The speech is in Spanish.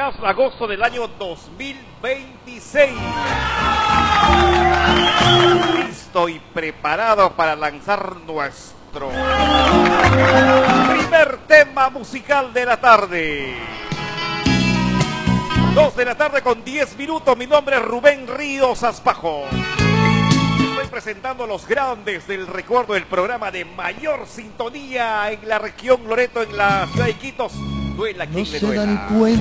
agosto del año 2026. Listo y preparado para lanzar nuestro primer tema musical de la tarde. 2 de la tarde con 10 minutos. Mi nombre es Rubén Ríos Aspajo. Estoy presentando los grandes del recuerdo del programa de mayor sintonía en la región Loreto, en la ciudad de Iquitos. Duela quien le duela.